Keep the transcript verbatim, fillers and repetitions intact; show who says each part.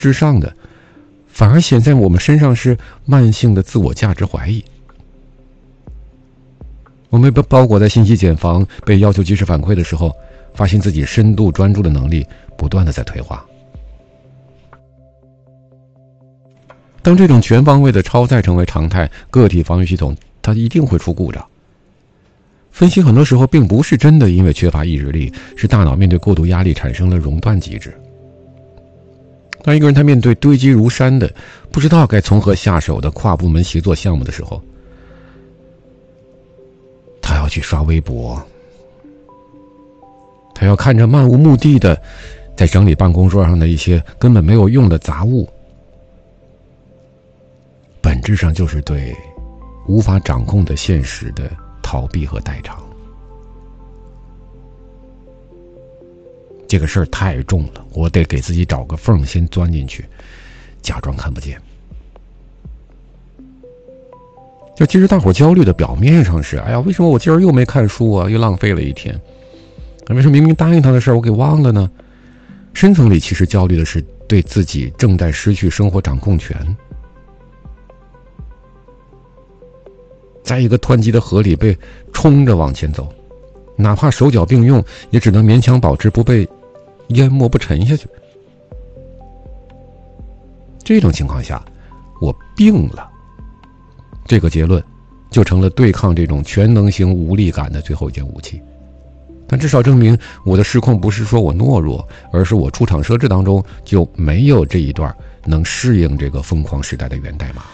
Speaker 1: 之上的，反而显在我们身上是慢性的自我价值怀疑。我们被包裹在信息茧房，被要求及时反馈的时候，发现自己深度专注的能力不断的在退化。当这种全方位的超载成为常态，个体防御系统它一定会出故障。分析很多时候并不是真的因为缺乏意志力，是大脑面对过度压力产生了熔断机制。当一个人他面对堆积如山的不知道该从何下手的跨部门协作项目的时候，他要去刷微博，他要看着漫无目的的在整理办公桌上的一些根本没有用的杂物，本质上就是对无法掌控的现实的逃避和代偿。这个事儿太重了，我得给自己找个缝先钻进去，假装看不见。就其实大伙焦虑的表面上是，哎呀，为什么我今儿又没看书啊，又浪费了一天？为什么明明答应他的事儿我给忘了呢？深层里其实焦虑的是对自己正在失去生活掌控权。在一个湍急的河里被冲着往前走，哪怕手脚并用，也只能勉强保持不被淹没不沉下去。这种情况下，我病了，这个结论就成了对抗这种全能型无力感的最后一件武器。但至少证明我的失控不是说我懦弱，而是我出厂设置当中就没有这一段能适应这个疯狂时代的源代码。